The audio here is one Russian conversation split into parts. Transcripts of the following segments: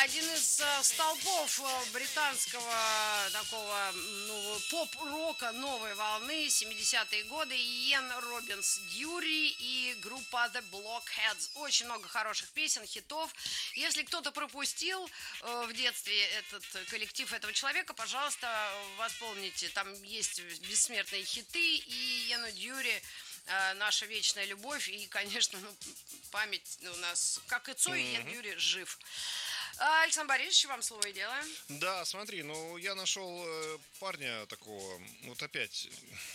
один из столпов британского такого поп-рока новой волны 70-е годы Иэн Робинс Дьюри и группа The Blockheads. Очень много хороших песен, хитов. Если кто-то пропустил в детстве этот коллектив этого человека, пожалуйста, восполните. Там есть бессмертные хиты, и Иэну Дьюри наша вечная любовь. И, конечно, память у нас, как и Цой, Иэн Дьюри жив. Александр Борисович, вам слово и дело. Да, смотри, я нашел парня такого, вот опять,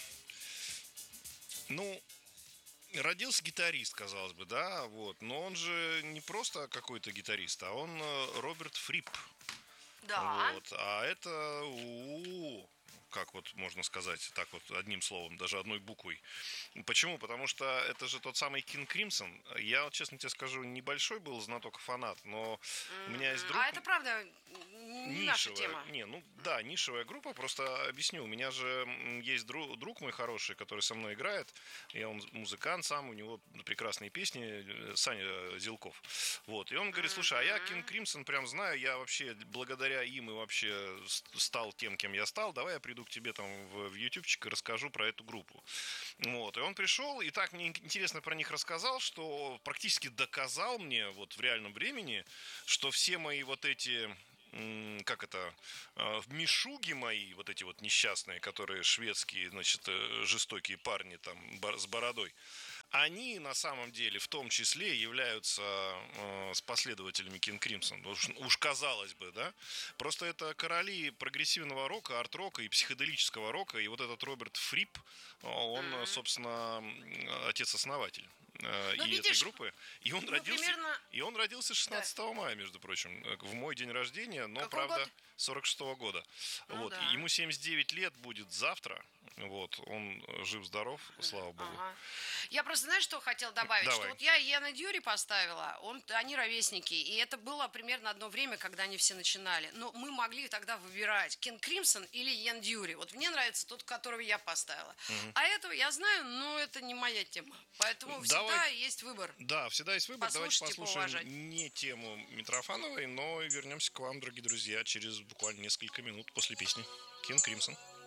родился гитарист, казалось бы, да, вот, но он же не просто какой-то гитарист, а он Роберт Фрип. Да. Вот, а это, как вот можно сказать, так вот одним словом, даже одной буквой. Почему? Потому что это же тот самый King Crimson. Я, честно тебе скажу, небольшой был знаток фанат, но у меня есть друг... А это правда не наша тема. Нишевая группа. Просто объясню. У меня же есть друг мой хороший, который со мной играет. Он музыкант сам, у него прекрасные песни, Саня Зилков. Вот. И он говорит: слушай, а я King Crimson прям знаю, я вообще благодаря им и вообще стал тем, кем я стал. Давай я приду к тебе там в ютубчик и расскажу про эту группу. Вот. И он пришел, и так мне интересно про них рассказал, что практически доказал мне вот в реальном времени, что все мои вот эти... мишуги мои, вот эти вот несчастные, которые шведские, значит, жестокие парни там с бородой, они на самом деле в том числе являются с последователями King Crimson. Уж казалось бы, да? Просто это короли прогрессивного рока, арт-рока и психоделического рока. И вот этот Роберт Фрип, он, собственно, отец-основатель этой группы. И он родился 16 мая, между прочим, в мой день рождения, но, какой правда, год? 46-го года. Вот. Да. Ему 79 лет будет завтра. Вот. Он жив-здоров, слава богу. Ага. Я просто, знаешь, что хотела добавить? Давай. Что вот я Иэна Дьюри поставила, они ровесники, и это было примерно одно время, когда они все начинали. Но мы могли тогда выбирать King Crimson или Иэн Дьюри. Вот мне нравится тот, которого я поставила. А этого я знаю, но это не моя тема. Поэтому всегда есть выбор. Да, всегда есть выбор. Послушать Давайте и послушаем поуважать. не тему Митрофановой, но и вернемся к вам, дорогие друзья, через буквально несколько минут после песни King Crimson.